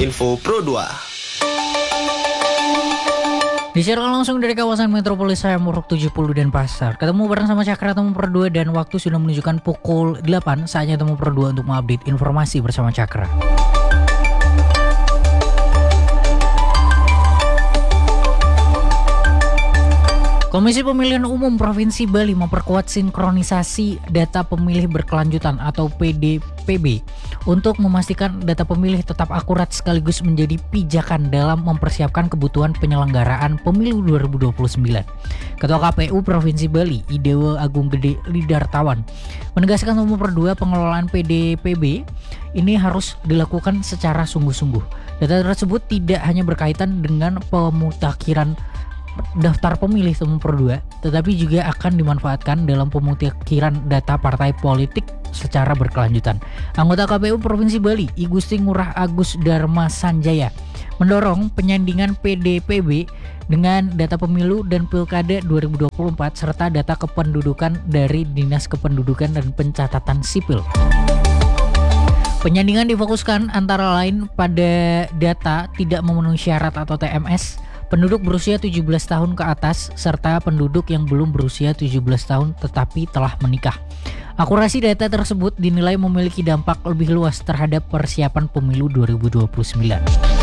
Info Pro 2. Disiarkan langsung dari kawasan metropolis Hayamuruk 70 Denpasar. Ketemu bareng sama Cakra Temu Pro 2 dan waktu sudah menunjukkan pukul 8. Saatnya Temu Pro 2 untuk mengupdate informasi bersama Cakra. Komisi Pemilihan Umum Provinsi Bali memperkuat sinkronisasi data pemilih berkelanjutan atau PDPB untuk memastikan data pemilih tetap akurat sekaligus menjadi pijakan dalam mempersiapkan kebutuhan penyelenggaraan pemilu 2029. Ketua KPU Provinsi Bali, Idewa Agung Gede Lidartawan, menegaskan nomor 2 pengelolaan PDPB ini harus dilakukan secara sungguh-sungguh. Data tersebut tidak hanya berkaitan dengan pemutakhiran daftar pemilih Temu Pro 2, tetapi juga akan dimanfaatkan dalam pemutakhiran data partai politik secara berkelanjutan. Anggota KPU Provinsi Bali, I Gusti Ngurah Agus Dharma Sanjaya, mendorong penyandingan PDPB dengan data pemilu dan pilkada 2024 serta data kependudukan dari Dinas Kependudukan dan Pencatatan Sipil. Penyandingan difokuskan antara lain pada data tidak memenuhi syarat atau TMS, penduduk berusia 17 tahun ke atas, serta penduduk yang belum berusia 17 tahun tetapi telah menikah. Akurasi data tersebut dinilai memiliki dampak lebih luas terhadap persiapan pemilu 2029.